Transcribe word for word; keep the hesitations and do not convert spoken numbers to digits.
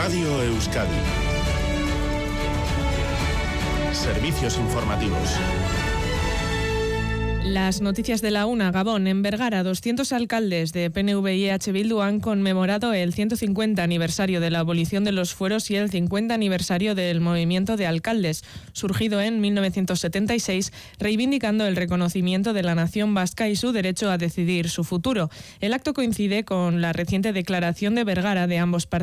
Radio Euskadi. Servicios informativos. Las noticias de la una. Gabón. En Vergara, doscientos alcaldes de P N V y E H Bildu han conmemorado el ciento cincuenta aniversario de la abolición de los fueros y el cincuenta aniversario del movimiento de alcaldes, surgido en mil novecientos setenta y seis, reivindicando el reconocimiento de la nación vasca y su derecho a decidir su futuro. El acto coincide con la reciente declaración de Vergara de ambos partidos